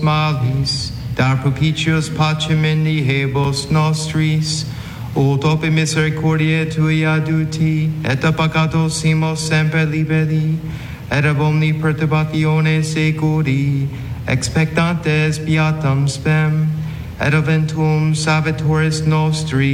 malis, dar propitios pacem in nihebos nostris, ut ope misericordiae tui aduti, et a peccatos simos semper liberi, et ab omni perturbatione securi, expectantes beatam spem, et eventum salvatoris nostri,